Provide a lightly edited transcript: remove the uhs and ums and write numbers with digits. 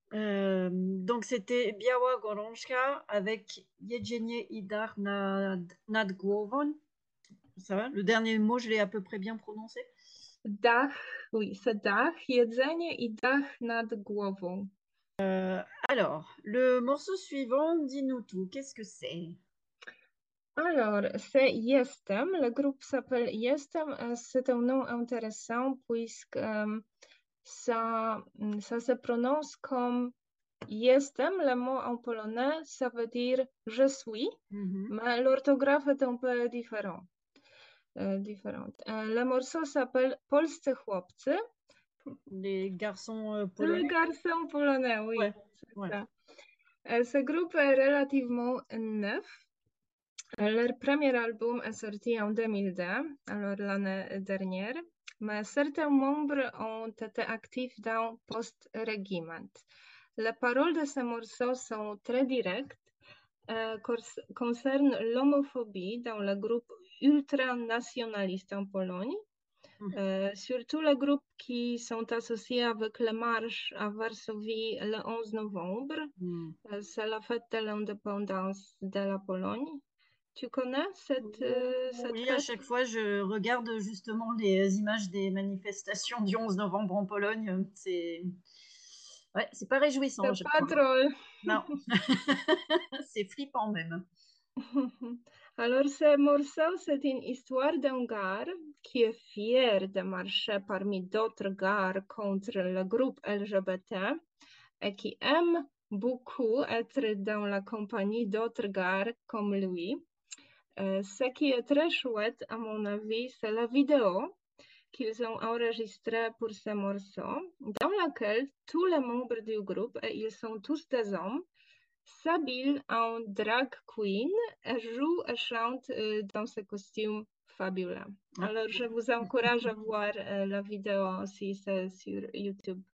Donc c'était Biała Gorączka avec Jedzenie i Dach nad głową. Ça va? Le dernier mot, je l'ai à peu près bien prononcé. Dach, oui, c'est dach, jedzenie i dach nad głową. Alors, le morceau suivant, dis-nous tout. Qu'est-ce que c'est? Alors, c'est Jestem. Le groupe s'appelle Jestem. C'est un nom intéressant puisque ça se prononce comme Jestem. Le mot en polonais, ça veut dire je suis, Mhm. mais l'orthographe est un peu différente. Le morceau s'appelle Polscy chłopcy. Les garçons Le polonais. garçon polonais, Ouais, oui, c'est ouais. ça. Ce groupe est relativement neuf. Leur premier album est sorti en 2002, alors l'année dernière, mais certains membres ont été actifs dans Post-Regiment. Les paroles de ces morceaux sont très directes, concernent l'homophobie dans le groupe ultranationaliste en Pologne, Mhm. surtout les groupes qui sont associés avec la marche à Varsovie le 11 novembre. C'est la fête de l'indépendance de la Pologne. Tu connais cette Oui, à fête? chaque fois, je regarde justement les images des manifestations du 11 novembre en Pologne. C'est ouais, c'est pas réjouissant à C'est chaque pas fois. drôle. Non, c'est flippant même. Alors, ce morceau, c'est une histoire d'un gars qui est fier de marcher parmi d'autres gars contre le groupe LGBT et qui aime beaucoup être dans la compagnie d'autres gars comme lui. Ce qui est très chouette, à mon avis, c'est la vidéo qu'ils ont enregistrée pour ce morceau, dans laquelle tous les membres du groupe, et ils sont tous des hommes, s'habillent en drag queen et jouent et chantent dans ce costume fabuleux. Ah, Alors, je vous encourage à voir la vidéo aussi, c'est sur YouTube.